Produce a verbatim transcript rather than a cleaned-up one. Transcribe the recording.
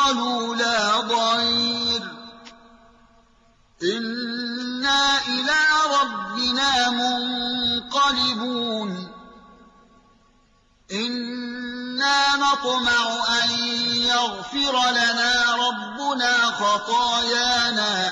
قالوا لا ضير إنا إلى ربنا منقلبون إنا نطمع أن يغفر لنا ربنا خطايانا